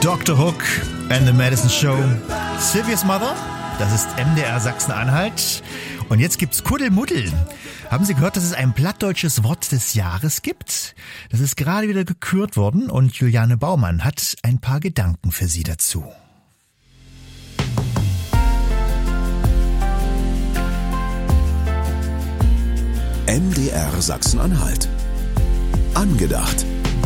Dr. Hook and the Medicine Show. Sylvia's Mother, das ist MDR Sachsen-Anhalt. Und jetzt gibt's Kuddelmuddel. Haben Sie gehört, dass es ein plattdeutsches Wort des Jahres gibt? Das ist gerade wieder gekürt worden und Juliane Baumann hat ein paar Gedanken für Sie dazu. MDR Sachsen-Anhalt. Angedacht.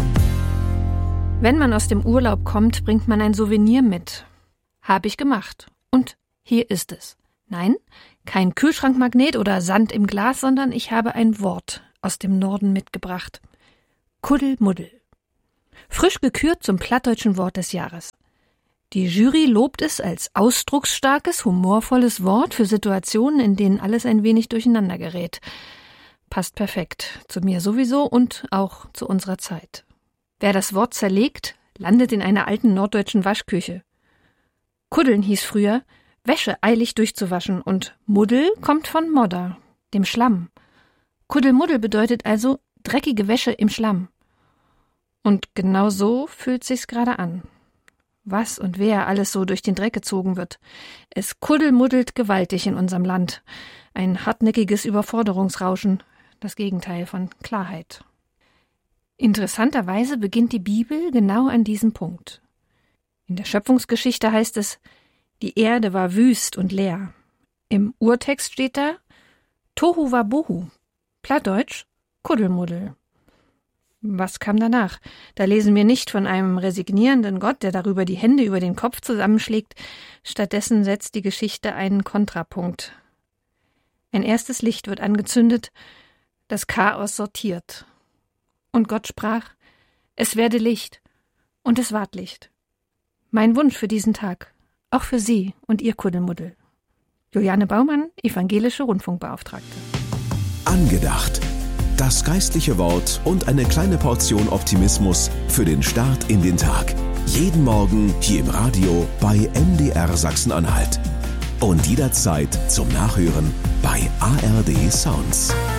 Wenn man aus dem Urlaub kommt, bringt man ein Souvenir mit. Habe ich gemacht. Und hier ist es. Nein, kein Kühlschrankmagnet oder Sand im Glas, sondern ich habe ein Wort aus dem Norden mitgebracht. Kuddelmuddel. Frisch gekürt zum plattdeutschen Wort des Jahres. Die Jury lobt es als ausdrucksstarkes, humorvolles Wort für Situationen, in denen alles ein wenig durcheinander gerät. Passt perfekt zu mir sowieso und auch zu unserer Zeit. Wer das Wort zerlegt, landet in einer alten norddeutschen Waschküche. Kuddeln hieß früher, Wäsche eilig durchzuwaschen, und Muddel kommt von Modder, dem Schlamm. Kuddelmuddel bedeutet also dreckige Wäsche im Schlamm. Und genau so fühlt sich's gerade an. Was und wer alles so durch den Dreck gezogen wird. Es kuddelmuddelt gewaltig in unserem Land. Ein hartnäckiges Überforderungsrauschen, das Gegenteil von Klarheit. Interessanterweise beginnt die Bibel genau an diesem Punkt. In der Schöpfungsgeschichte heißt es, die Erde war wüst und leer. Im Urtext steht da Tohu wabohu, plattdeutsch Kuddelmuddel. Was kam danach? Da lesen wir nicht von einem resignierenden Gott, der darüber die Hände über den Kopf zusammenschlägt. Stattdessen setzt die Geschichte einen Kontrapunkt. Ein erstes Licht wird angezündet, das Chaos sortiert. Und Gott sprach, es werde Licht, und es ward Licht. Mein Wunsch für diesen Tag, auch für Sie und Ihr Kuddelmuddel. Juliane Baumann, evangelische Rundfunkbeauftragte. Angedacht. Das geistliche Wort und eine kleine Portion Optimismus für den Start in den Tag. Jeden Morgen hier im Radio bei MDR Sachsen-Anhalt. Und jederzeit zum Nachhören bei ARD Sounds.